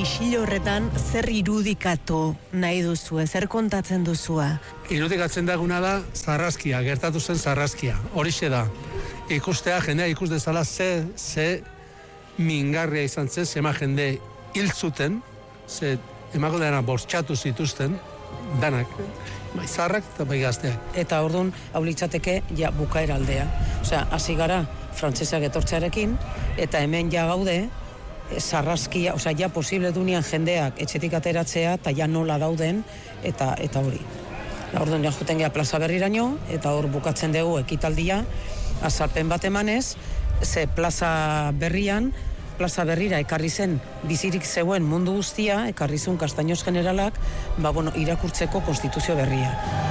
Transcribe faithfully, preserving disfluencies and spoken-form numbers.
isil horretan zer irudikatu nahi duzu, zer kontatzen duzua? Irudikatzen daguna da sarraskia, gertatu zen sarraskia, horixe da. Ikustea, jendea ikus dezala ze, ze mingarria izan zen, zema jende hil zuten, ze emako dena bortxatu zituzten, danak, bai zarrak eta bai gazteak. Eta orduan, hau litzateke, ja, bukaera aldea. Osea, hasi gara, frantsesak etortzearekin, eta hemen ja gaude, sarraskia, osea, ja posible dunean jendeak etxetik ateratzea, eta ja nola dauden, eta eta hori. Orduan, ja juten gea plaza berriraino, eta hor bukatzen dugu ekitaldia, azalpen bat emanez, ze plaza berrian, plaza berrira ekarri zen bizirik zeuen mundu guztia, ekarri zuen Castaños generalak, ba, bueno, irakurtzeko konstituzio berria.